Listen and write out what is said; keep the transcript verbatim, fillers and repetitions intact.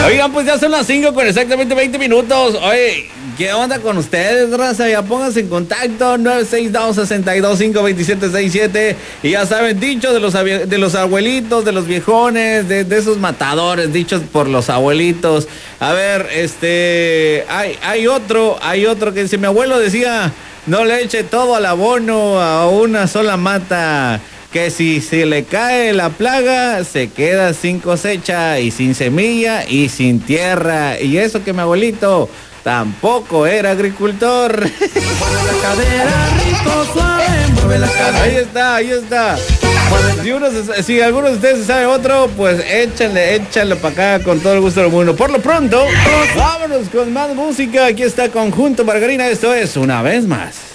Oigan, pues ya son las cinco con exactamente veinte minutos. Oye, ¿qué onda con ustedes, raza? Ya pónganse en contacto, nueve seis dos, seis dos cinco, dos siete seis siete. Y ya saben, dicho de los, de los abuelitos, de los viejones, de, de esos matadores, dichos por los abuelitos. A ver, este, hay, hay otro, hay otro que dice, mi abuelo decía, no le eche todo al abono a una sola mata, que si se le cae la plaga, se queda sin cosecha y sin semilla y sin tierra. Y eso que mi abuelito tampoco era agricultor. Mueve la cadera, rico, suave, mueve la cadera. Ahí está, ahí está. Si, uno se, si alguno de ustedes sabe otro, pues échale, échale para acá con todo el gusto del mundo. Por lo pronto, vámonos con más música. Aquí está Conjunto Margarina. Esto es Una Vez Más.